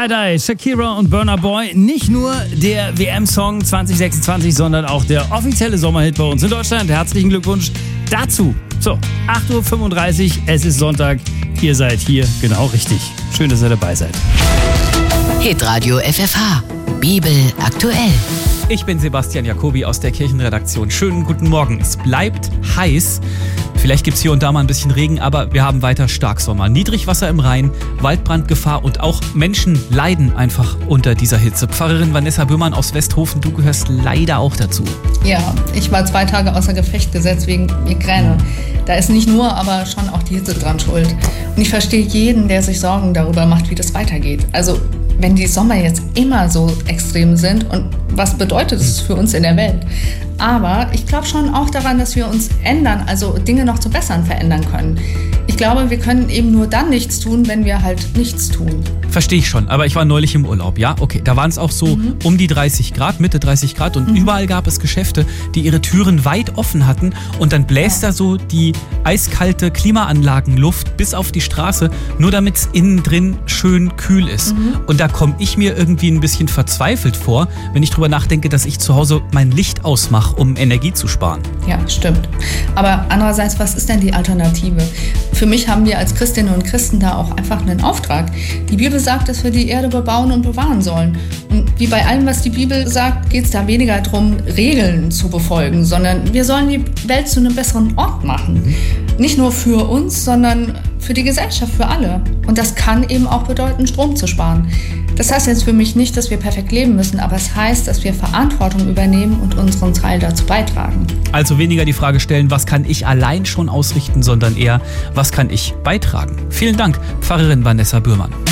Tie-Dye, Shakira und Burna Boy. Nicht nur der WM-Song 2026, sondern auch der offizielle Sommerhit bei uns in Deutschland. Herzlichen Glückwunsch dazu. So, 8.35 Uhr, es ist Sonntag. Ihr seid hier genau richtig. Schön, dass ihr dabei seid. Hitradio FFH. Bibel aktuell. Ich bin Sebastian Jacobi aus der Kirchenredaktion. Schönen guten Morgen. Es bleibt heiß. Vielleicht gibt es hier und da mal ein bisschen Regen, aber wir haben weiter Starksommer. Niedrigwasser im Rhein, Waldbrandgefahr und auch Menschen leiden einfach unter dieser Hitze. Pfarrerin Vanessa Böhmann aus Westhofen, du gehörst leider auch dazu. Ja, ich war 2 Tage außer Gefecht gesetzt wegen Migräne. Da ist nicht nur, aber schon auch die Hitze dran schuld. Und ich verstehe jeden, der sich Sorgen darüber macht, wie das weitergeht. Also wenn die Sommer jetzt immer so extrem sind und was bedeutet es für uns in der Welt? Aber ich glaube schon auch daran, dass wir uns ändern, also Dinge noch zum Besseren verändern können. Ich glaube, wir können eben nur dann nichts tun, wenn wir halt nichts tun. Verstehe ich schon, aber ich war neulich im Urlaub, ja? Okay, da waren es auch so um die 30 Grad, Mitte 30 Grad und überall gab es Geschäfte, die ihre Türen weit offen hatten und dann bläst da so die eiskalte Klimaanlagenluft bis auf die Straße, nur damit es innen drin schön kühl ist. Und da komme ich mir irgendwie ein bisschen verzweifelt vor, wenn ich drüber nachdenke, dass ich zu Hause mein Licht ausmache, um Energie zu sparen. Ja, stimmt. Aber andererseits, was ist denn die Alternative? Für mich haben wir als Christinnen und Christen da auch einfach einen Auftrag. Die Bibel sagt, dass wir die Erde bebauen und bewahren sollen. Und wie bei allem, was die Bibel sagt, geht es da weniger darum, Regeln zu befolgen, sondern wir sollen die Welt zu einem besseren Ort machen. Nicht nur für uns, sondern für die Gesellschaft, für alle. Und das kann eben auch bedeuten, Strom zu sparen. Das heißt jetzt für mich nicht, dass wir perfekt leben müssen, aber es heißt, dass wir Verantwortung übernehmen und unseren Teil dazu beitragen. Also weniger die Frage stellen, was kann ich allein schon ausrichten, sondern eher, was kann ich beitragen? Vielen Dank, Pfarrerin Vanessa Böhmann.